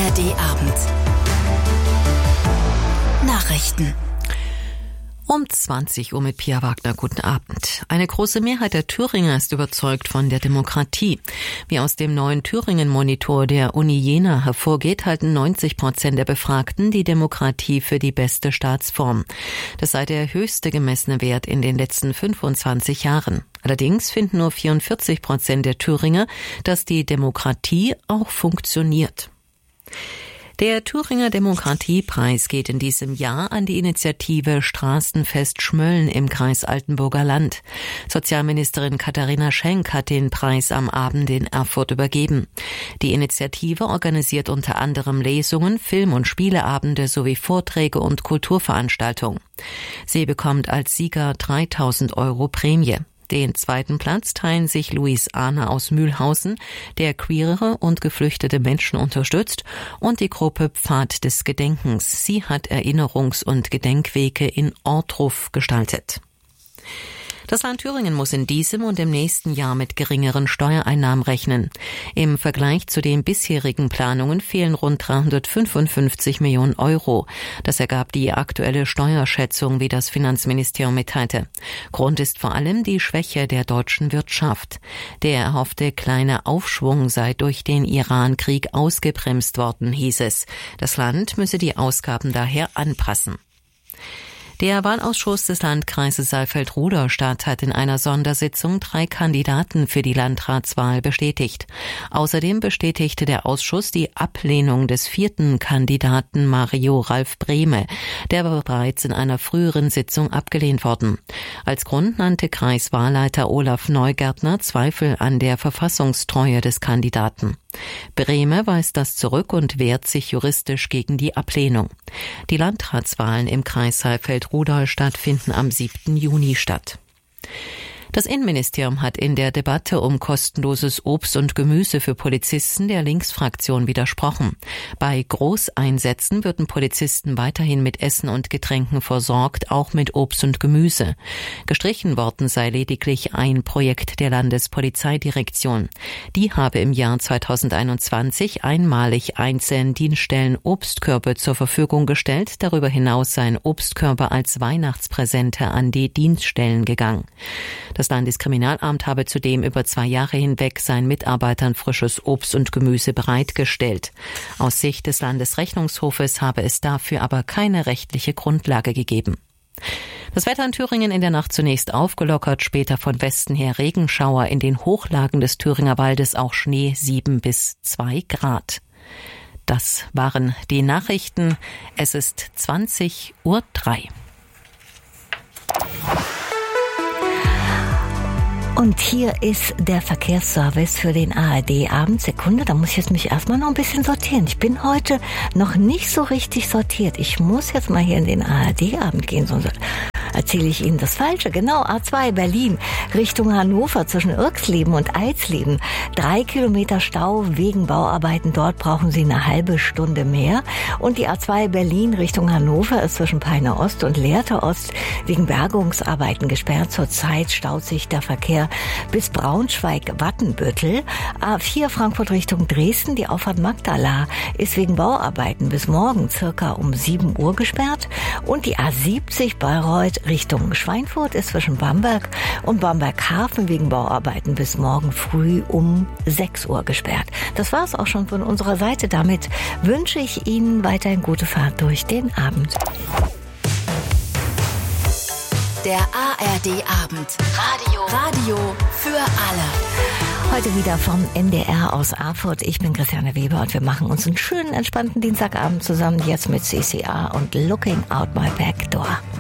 ARD-Abend. Nachrichten. Um 20 Uhr mit Pia Wagner. Guten Abend. Eine große Mehrheit der Thüringer ist überzeugt von der Demokratie. Wie aus dem neuen Thüringen-Monitor der Uni Jena hervorgeht, halten 90% der Befragten die Demokratie für die beste Staatsform. Das sei der höchste gemessene Wert in den letzten 25 Jahren. Allerdings finden nur 44% der Thüringer, dass die Demokratie auch funktioniert. Der Thüringer Demokratiepreis geht in diesem Jahr an die Initiative Straßenfest Schmölln im Kreis Altenburger Land. Sozialministerin Katharina Schenk hat den Preis am Abend in Erfurt übergeben. Die Initiative organisiert unter anderem Lesungen, Film- und Spieleabende sowie Vorträge und Kulturveranstaltungen. Sie bekommt als Sieger 3.000 € Prämie. Den zweiten Platz teilen sich Luis Ahner aus Mühlhausen, der queere und geflüchtete Menschen unterstützt, und die Gruppe Pfad des Gedenkens. Sie hat Erinnerungs- und Gedenkwege in Ortruf gestaltet. Das Land Thüringen muss in diesem und im nächsten Jahr mit geringeren Steuereinnahmen rechnen. Im Vergleich zu den bisherigen Planungen fehlen rund 355 Millionen €. Das ergab die aktuelle Steuerschätzung, wie das Finanzministerium mitteilte. Grund ist vor allem die Schwäche der deutschen Wirtschaft. Der erhoffte kleine Aufschwung sei durch den Iran-Krieg ausgebremst worden, hieß es. Das Land müsse die Ausgaben daher anpassen. Der Wahlausschuss des Landkreises Saalfeld-Rudolstadt hat in einer Sondersitzung 3 Kandidaten für die Landratswahl bestätigt. Außerdem bestätigte der Ausschuss die Ablehnung des 4. Kandidaten Mario Ralf Brehme. Der war bereits in einer früheren Sitzung abgelehnt worden. Als Grund nannte Kreiswahlleiter Olaf Neugärtner Zweifel an der Verfassungstreue des Kandidaten. Brehme weist das zurück und wehrt sich juristisch gegen die Ablehnung. Die Landratswahlen im Kreis Saalfeld-Rudolstadt finden am 7. Juni statt. Das Innenministerium hat in der Debatte um kostenloses Obst und Gemüse für Polizisten der Linksfraktion widersprochen. Bei Großeinsätzen würden Polizisten weiterhin mit Essen und Getränken versorgt, auch mit Obst und Gemüse. Gestrichen worden sei lediglich ein Projekt der Landespolizeidirektion. Die habe im Jahr 2021 einmalig einzelnen Dienststellen Obstkörbe zur Verfügung gestellt. Darüber hinaus seien Obstkörbe als Weihnachtspräsente an die Dienststellen gegangen. Das Landeskriminalamt habe zudem über 2 Jahre hinweg seinen Mitarbeitern frisches Obst und Gemüse bereitgestellt. Aus Sicht des Landesrechnungshofes habe es dafür aber keine rechtliche Grundlage gegeben. Das Wetter in Thüringen in der Nacht zunächst aufgelockert, später von Westen her Regenschauer, in den Hochlagen des Thüringer Waldes auch Schnee, 7 bis 2 Grad. Das waren die Nachrichten. Es ist 20:03 Uhr. Und hier ist der Verkehrsservice für den ARD-Abend. Sekunde, da muss ich jetzt mich erstmal noch ein bisschen sortieren. Ich bin heute noch nicht so richtig sortiert. Ich muss jetzt mal hier in den ARD-Abend gehen, sonst erzähle ich Ihnen das Falsche. Genau, A2 Berlin Richtung Hannover zwischen Irxleben und Eisleben. 3 Kilometer Stau wegen Bauarbeiten. Dort brauchen Sie eine halbe Stunde mehr. Und die A2 Berlin Richtung Hannover ist zwischen Peine Ost und Lehrte Ost wegen Bergungsarbeiten gesperrt. Zurzeit staut sich der Verkehr bis Braunschweig-Wattenbüttel. A4 Frankfurt Richtung Dresden. Die Auffahrt Magdala ist wegen Bauarbeiten bis morgen circa um 7 Uhr gesperrt. Und die A70 Bayreuth Richtung Schweinfurt ist zwischen Bamberg und Bamberg-Hafen wegen Bauarbeiten bis morgen früh um 6 Uhr gesperrt. Das war's auch schon von unserer Seite. Damit wünsche ich Ihnen weiterhin gute Fahrt durch den Abend. Der ARD-Abend. Radio für alle. Heute wieder vom NDR aus Erfurt. Ich bin Christiane Weber und wir machen uns einen schönen, entspannten Dienstagabend zusammen. Jetzt mit CCR und Looking Out My Back Door.